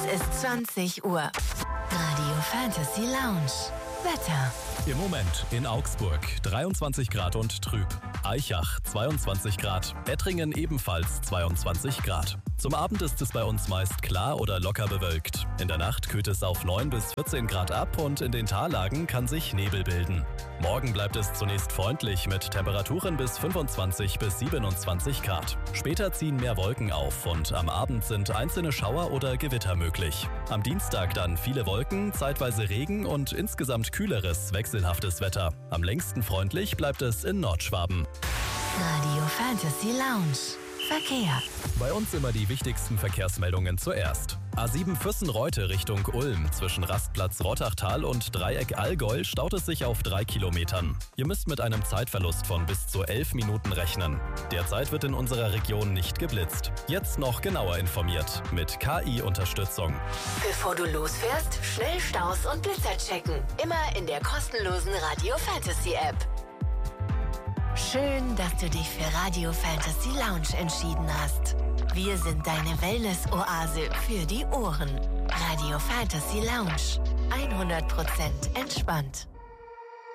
Es ist 20 Uhr. Radio Fantasy Lounge. Wetter. Im Moment in Augsburg 23 Grad und trüb. Aichach 22 Grad. Ettringen ebenfalls 22 Grad. Zum Abend ist es bei uns meist klar oder locker bewölkt. In der Nacht kühlt es auf 9 bis 14 Grad ab und in den Tallagen kann sich Nebel bilden. Morgen bleibt es zunächst freundlich mit Temperaturen bis 25 bis 27 Grad. Später ziehen mehr Wolken auf und am Abend sind einzelne Schauer oder Gewitter möglich. Am Dienstag dann viele Wolken, zeitweise Regen und insgesamt kühleres, wechselhaftes Wetter. Am längsten freundlich bleibt es in Nordschwaben. Radio Fantasy Lounge. Verkehr. Bei uns immer die wichtigsten Verkehrsmeldungen zuerst. A7 Füssen-Reute Richtung Ulm. Zwischen Rastplatz Rottachtal und Dreieck Allgäu staut es sich auf 3 Kilometern. Ihr müsst mit einem Zeitverlust von bis zu 11 Minuten rechnen. Derzeit wird in unserer Region nicht geblitzt. Jetzt noch genauer informiert mit KI-Unterstützung. Bevor du losfährst, schnell Staus und Blitzer checken. Immer in der kostenlosen Radio Fantasy App. Schön, dass du dich für Radio Fantasy Lounge entschieden hast. Wir sind deine Wellness-Oase für die Ohren. Radio Fantasy Lounge. 100% entspannt.